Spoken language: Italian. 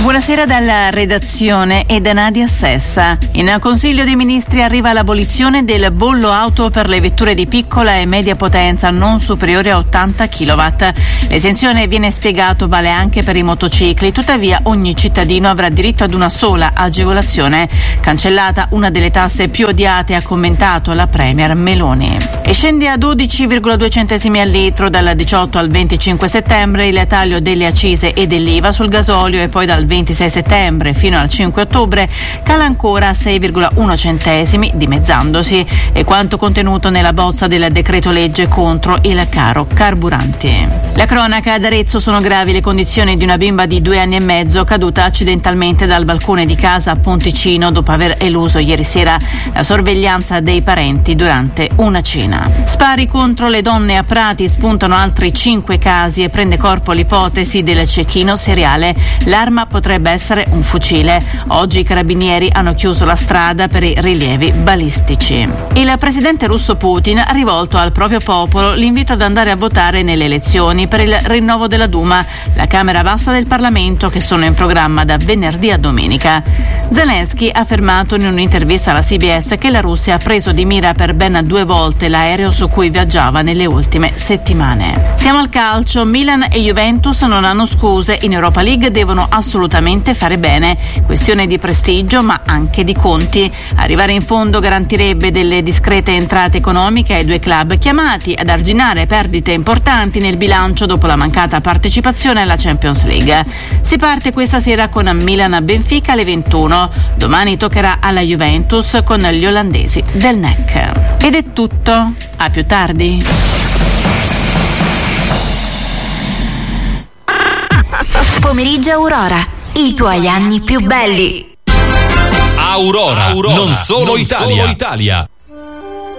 Buonasera dalla redazione e da Nadia Sessa. In Consiglio dei Ministri arriva l'abolizione del bollo auto per le vetture di piccola e media potenza non superiore a 80 kW. L'esenzione, viene spiegato, vale anche per i motocicli, tuttavia ogni cittadino avrà diritto ad una sola agevolazione. Cancellata una delle tasse più odiate, ha commentato la Premier Meloni. E scende a 12,2 centesimi al litro dal 18 al 25 settembre il taglio delle accise e dell'IVA sul gasolio, e poi dal 26 settembre fino al 5 ottobre cala ancora a 6,1 centesimi, dimezzandosi. È quanto contenuto nella bozza del decreto legge contro il caro carburanti. La cronaca: ad Arezzo sono gravi le condizioni di una bimba di 2 anni e mezzo caduta accidentalmente dal balcone di casa a Ponticino dopo aver eluso ieri sera la sorveglianza dei parenti durante una cena. Spari contro le donne a Prati, spuntano altri 5 casi e prende corpo l'ipotesi del cecchino seriale. L'arma potrebbe essere un fucile. Oggi i carabinieri hanno chiuso la strada per i rilievi balistici. Il presidente russo Putin ha rivolto al proprio popolo l'invito ad andare a votare nelle elezioni per il rinnovo della Duma, la Camera Bassa del Parlamento, che sono in programma da venerdì a domenica. Zelensky ha affermato in un'intervista alla CBS che la Russia ha preso di mira per ben 2 volte l'aereo su cui viaggiava nelle ultime settimane. Siamo al calcio. Milan e Juventus non hanno scuse. In Europa League devono assolutamente fare bene. Questione di prestigio, ma anche di conti. Arrivare in fondo garantirebbe delle discrete entrate economiche ai 2 club, chiamati ad arginare perdite importanti nel bilancio dopo la mancata partecipazione alla Champions League. Si parte questa sera con Milan-Benfica alle 21. Domani toccherà alla Juventus con gli olandesi del NEC. Ed è tutto. A più tardi. Pomeriggio Aurora, i tuoi anni più belli. Aurora, non solo Italia.